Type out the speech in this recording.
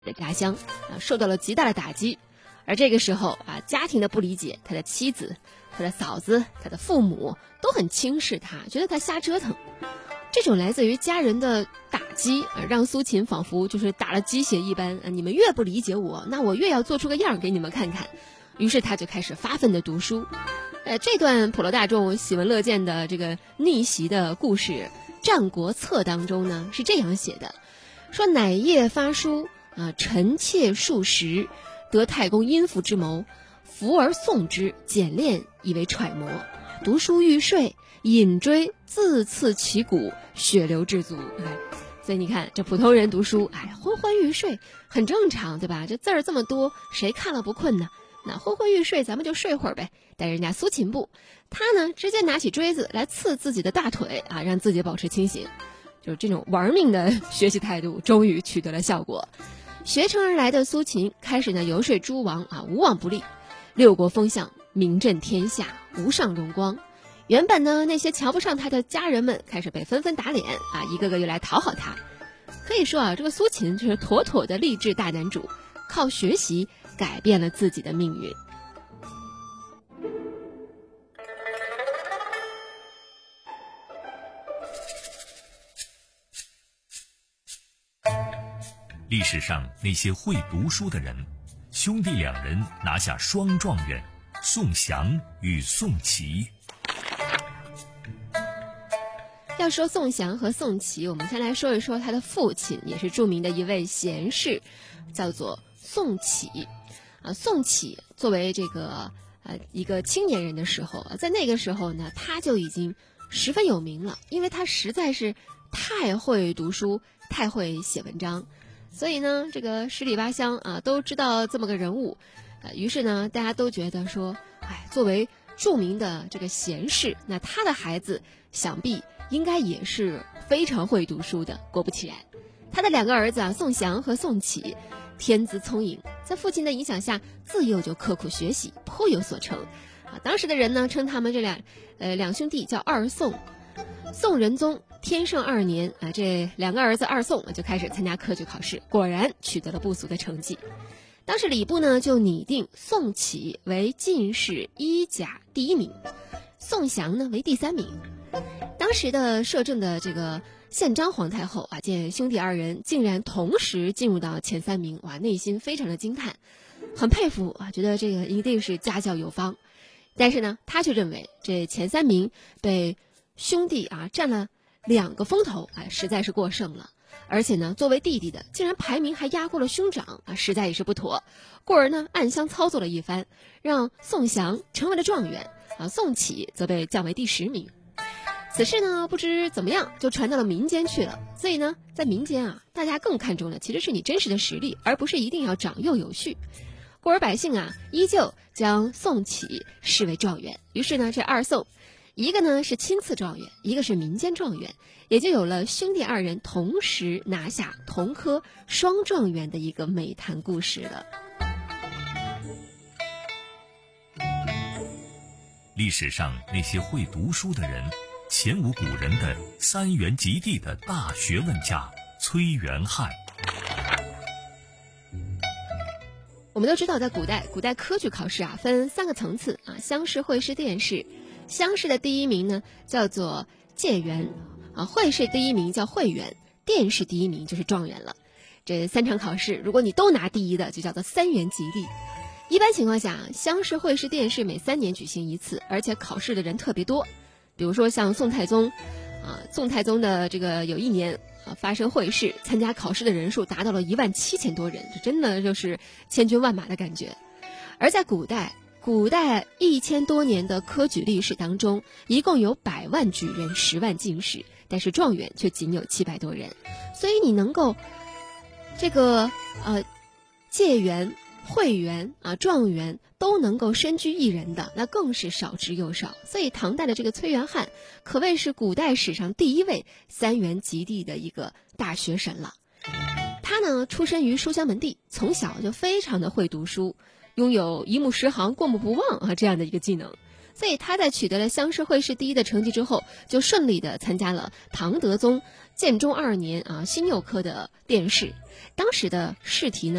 的家乡受到了极大的打击。而这个时候家庭的不理解，他的妻子、他的嫂子、他的父母都很轻视他，觉得他瞎折腾。这种来自于家人的打击让苏秦仿佛就是打了鸡血一般你们越不理解我，那我越要做出个样给你们看看。于是他就开始发奋的读书。这段普罗大众喜闻乐见的这个逆袭的故事，《战国策》当中呢是这样写的，说乃夜发书臣妾数十，得太公阴符之谋，伏而诵之，简练以为揣摩。读书欲睡，引锥自刺其骨，血流至足。所以你看这普通人读书昏昏欲睡很正常，对吧？这字儿这么多，谁看了不困呢？那昏昏欲睡咱们就睡会儿呗。但人家苏秦不，他呢直接拿起锥子来刺自己的大腿让自己保持清醒。就是这种玩命的学习态度终于取得了效果。学成而来的苏秦开始呢游说诸王无往不利，六国风向，名震天下，无上荣光。原本呢那些瞧不上他的家人们开始被纷纷打脸一个个又来讨好他。可以说这个苏秦就是妥妥的励志大男主，靠学习改变了自己的命运。 历史上那些会读书的人，兄弟两人拿下双状元，宋祥与宋祁。 要说宋祥和宋祁，我们先来说一说他的父亲，也是著名的一位贤士，叫做宋祁。宋祁作为这个一个青年人的时候，在那个时候呢，他就已经十分有名了，因为他实在是太会读书，太会写文章。所以呢这个十里八乡都知道这么个人物。于是呢大家都觉得说作为著名的这个贤士，那他的孩子想必应该也是非常会读书的。果不其然，他的两个儿子宋祥和宋祁天资聪颖，在父亲的影响下自幼就刻苦学习，颇有所成。当时的人呢称他们这两兄弟叫二宋。宋仁宗天圣2年这两个儿子二宋就开始参加科举考试，果然取得了不俗的成绩。当时礼部呢就拟定宋祁为进士1甲第1名，宋祥呢为第3名。当时的摄政的这个宪章皇太后见兄弟二人竟然同时进入到前3名，内心非常的惊叹，很佩服觉得这个一定是家教有方。但是呢他却认为这前3名被兄弟占了2个风头实在是过剩了。而且呢作为弟弟的竟然排名还压过了兄长实在也是不妥。故而呢暗箱操作了一番，让宋祥成为了状元宋祁则被降为第10名。此事呢不知怎么样就传到了民间去了。所以呢在民间大家更看重的其实是你真实的实力，而不是一定要长幼有序。故而百姓依旧将宋祁视为状元。于是呢这二宋，一个呢是亲赐状元，一个是民间状元，也就有了兄弟二人同时拿下同科双状元的一个美谈故事了。 历史上那些会读书的人，前无古人的3元及第的大学问家崔元汉。 我们都知道在古代科举考试分3个层次乡试、会试、殿试。乡试的第1名呢叫做解元会试第1名叫会元，殿试第1名就是状元了。这3场考试如果你都拿第1的就叫做3元及第。一般情况下乡试、会试、殿试每3年举行一次，而且考试的人特别多。比如说像宋太宗的这个有1年发生会试，参加考试的人数达到了17000多人，这真的就是千军万马的感觉。而在古代1000多年的科举历史当中，一共有100万举人，10万进士，但是状元却仅有700多人。所以你能够这个解元、会元状元都能够身居一人的，那更是少之又少。所以唐代的这个崔元汉可谓是古代史上第1位3元及第的一个大学神了。他呢出身于书香门第，从小就非常的会读书，拥有一目十行、过目不忘这样的一个技能。 所以他在取得了乡试、会试第一的成绩之后，就顺利的参加了唐德宗建中2年辛酉科的殿试。当时的试题呢